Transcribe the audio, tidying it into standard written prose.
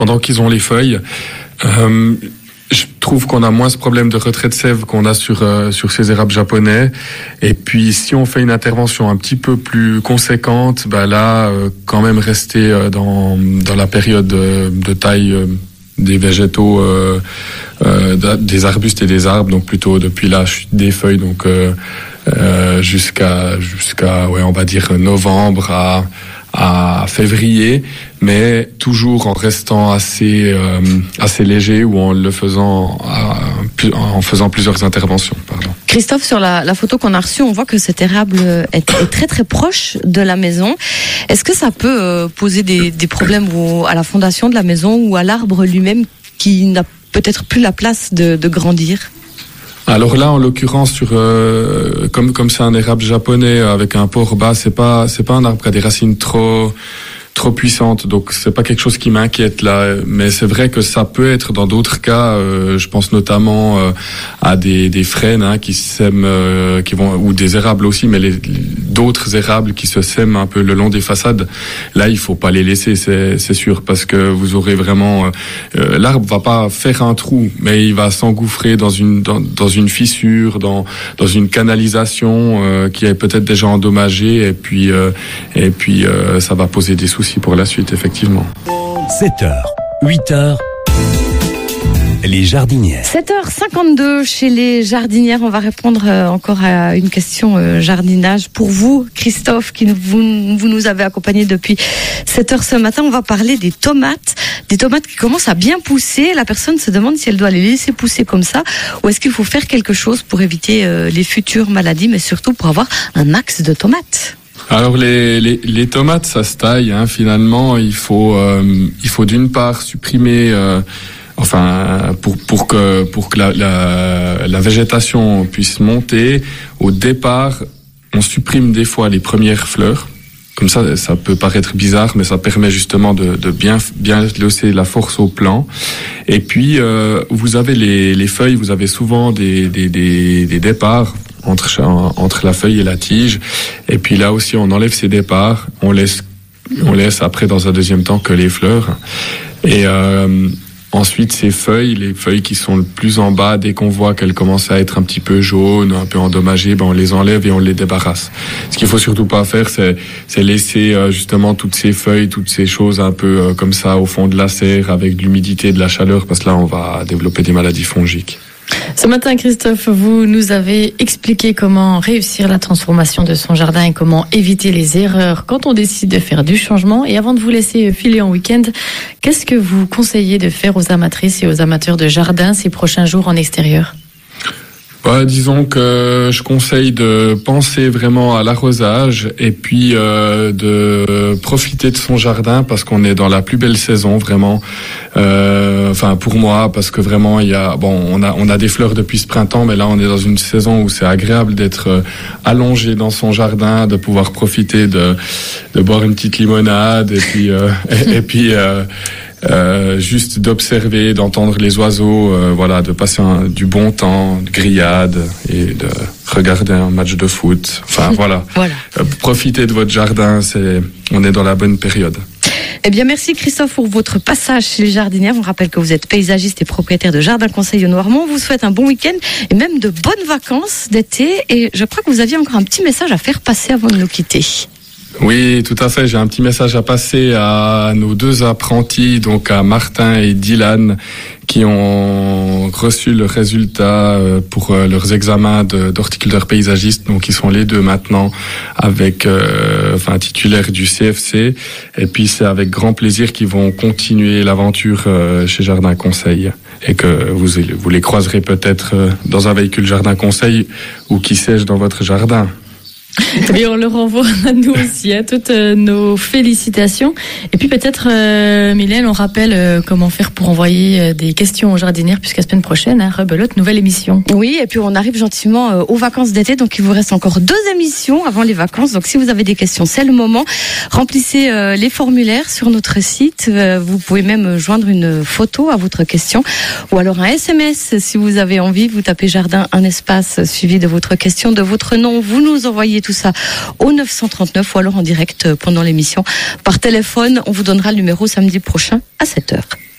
pendant qu'ils ont les feuilles. Je trouve qu'on a moins ce problème de retrait de sève qu'on a sur ces érables japonais. Et puis, si on fait une intervention un petit peu plus conséquente, là, quand même rester dans la période de taille des végétaux, des arbustes et des arbres, donc plutôt depuis la chute des feuilles, donc jusqu'à on va dire novembre à février, mais toujours en restant assez léger ou en faisant plusieurs interventions. Pardon. Christophe, sur la photo qu'on a reçue, on voit que cet érable est très très proche de la maison. Est-ce que ça peut poser des problèmes à la fondation de la maison ou à l'arbre lui-même qui n'a peut-être plus la place de grandir ? Alors là, en l'occurrence, comme c'est un érable japonais avec un port bas, c'est pas un arbre qui a des racines trop puissantes, donc c'est pas quelque chose qui m'inquiète là. Mais c'est vrai que ça peut être dans d'autres cas. Je pense notamment à des frênes qui sèment, ou des érables aussi, mais d'autres érables qui se sèment un peu le long des façades. Là, il faut pas les laisser, c'est sûr, parce que vous aurez vraiment l'arbre va pas faire un trou, mais il va s'engouffrer dans une fissure, dans une canalisation qui est peut-être déjà endommagée, et puis ça va poser des soucis pour la suite, effectivement. 7h, 8h, les jardinières. 7h52 chez les jardinières. On va répondre encore à une question jardinage. Pour vous, Christophe, vous nous avez accompagnés depuis 7h ce matin, on va parler des tomates. Des tomates qui commencent à bien pousser. La personne se demande si elle doit les laisser pousser comme ça ou est-ce qu'il faut faire quelque chose pour éviter les futures maladies, mais surtout pour avoir un max de tomates. Alors les tomates, ça se taille. Finalement, il faut d'une part supprimer, pour que la végétation puisse monter. Au départ, on supprime des fois les premières fleurs. Comme ça peut paraître bizarre, mais ça permet justement de bien laisser la force au plant. Et puis vous avez les feuilles, vous avez souvent des départs entre la feuille et la tige. Et puis là aussi, on enlève ces départs, on laisse après dans un deuxième temps que les fleurs. Et ensuite, les feuilles qui sont le plus en bas, dès qu'on voit qu'elles commencent à être un petit peu jaunes, un peu endommagées, on les enlève et on les débarrasse. Ce qu'il faut surtout pas faire, c'est laisser justement toutes ces feuilles, toutes ces choses un peu comme ça au fond de la serre avec de l'humidité, de la chaleur, parce que là, on va développer des maladies fongiques. Ce matin, Christophe, vous nous avez expliqué comment réussir la transformation de son jardin et comment éviter les erreurs quand on décide de faire du changement. Et avant de vous laisser filer en week-end, qu'est-ce que vous conseillez de faire aux amatrices et aux amateurs de jardin ces prochains jours en extérieur ? Disons que je conseille de penser vraiment à l'arrosage et puis de profiter de son jardin parce qu'on est dans la plus belle saison vraiment. Pour moi, parce que vraiment on a des fleurs depuis ce printemps, mais là on est dans une saison où c'est agréable d'être allongé dans son jardin, de pouvoir profiter de boire une petite limonade et puis juste d'observer, d'entendre les oiseaux, de passer du bon temps, de grillade et de regarder un match de foot. Voilà. Profitez de votre jardin, on est dans la bonne période. Eh bien, merci Christophe pour votre passage chez les jardinières. On rappelle que vous êtes paysagiste et propriétaire de Jardin Conseil au Noirmont. On vous souhaite un bon week-end et même de bonnes vacances d'été. Et je crois que vous aviez encore un petit message à faire passer avant de nous quitter. Oui, tout à fait. J'ai un petit message à passer à nos deux apprentis, donc à Martin et Dylan, qui ont reçu le résultat pour leurs examens d'horticulteurs paysagistes. Donc, ils sont les deux maintenant avec, titulaires du CFC. Et puis, c'est avec grand plaisir qu'ils vont continuer l'aventure chez Jardin Conseil. Et que vous les croiserez peut-être dans un véhicule Jardin Conseil ou qui sais-je dans votre jardin. Et on leur envoie à nous aussi toutes nos félicitations. Et puis peut-être, Mylène, on rappelle comment faire pour envoyer des questions aux jardinières, puisqu'à la semaine prochaine, rebelote, nouvelle émission. Oui, et puis on arrive gentiment aux vacances d'été, donc il vous reste encore 2 émissions avant les vacances. Donc si vous avez des questions, c'est le moment. Remplissez les formulaires sur notre site. Vous pouvez même joindre une photo à votre question ou alors un SMS si vous avez envie. Vous tapez jardin, un espace suivi de votre question, de votre nom. Vous nous envoyez envoyer tout ça au 939 ou alors en direct pendant l'émission. Par téléphone, on vous donnera le numéro samedi prochain à 7h.